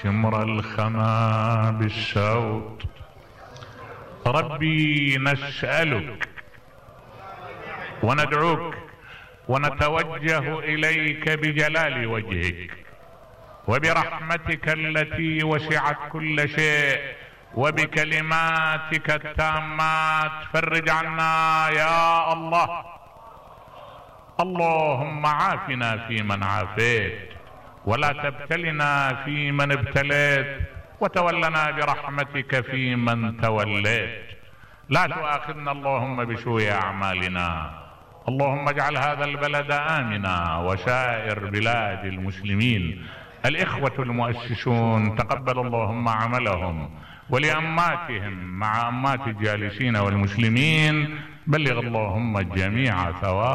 شمر الخما بالشوط. ربي نسألك وندعوك ونتوجه إليك بجلال وجهك وبرحمتك التي وسعت كل شيء وبكلماتك التامات، فرج عنا يا الله. اللهم عافنا فيمن عافيت ولا تبتلنا فيمن ابتليت، وتولنا برحمتك فيمن توليت. لا تؤاخذنا اللهم بسوء أعمالنا. اللهم اجعل هذا البلد آمنا وسائر بلاد المسلمين. الإخوة المؤسسون تقبل اللهم عملهم، ولأماتهم مع أمات الجالسين والمسلمين بلغ اللهم الجميع ثواب